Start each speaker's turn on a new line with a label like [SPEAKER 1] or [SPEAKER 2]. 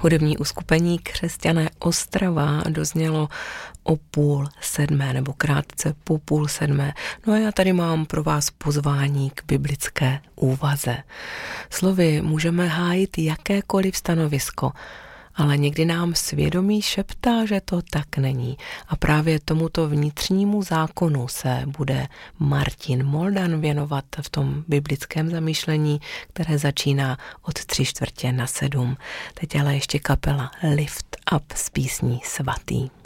[SPEAKER 1] Hudební uskupení Křesťané Ostrava doznělo o 6:30 nebo krátce po 6:30. No a já tady mám pro vás pozvání k biblické úvaze. Slovy můžeme hájit jakékoliv stanovisko, ale někdy nám svědomí šeptá, že to tak není. A právě tomuto vnitřnímu zákonu se bude Martin Moldan věnovat v tom biblickém zamýšlení, které začíná od 6:45. Teď ale ještě kapela Lift Up s písní Svatý.